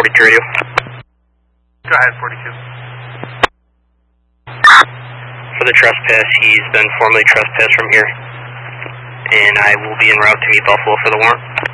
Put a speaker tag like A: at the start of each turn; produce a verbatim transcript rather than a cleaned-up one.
A: forty-two radio.
B: Go ahead, forty-two.
A: For the trespass, he's been formally trespassed from here. And I will be en route to meet Buffalo for the warrant.